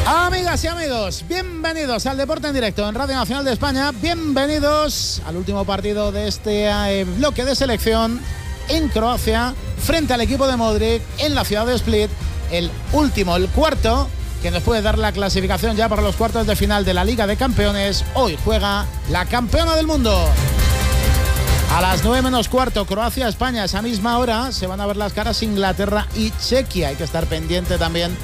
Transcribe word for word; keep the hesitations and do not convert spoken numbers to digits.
Amigas y amigos, bienvenidos al Deporte en Directo en Radio Nacional de España. Bienvenidos al último partido de este eh, bloque de selección en Croacia frente al equipo de Modric en la ciudad de Split. El último, el cuarto, que nos puede dar la clasificación ya para los cuartos de final de la Liga de Campeones. Hoy juega la campeona del mundo. A las nueve menos cuarto, Croacia-España. Esa misma hora se van a ver las caras Inglaterra y Chequia. Hay que estar pendiente también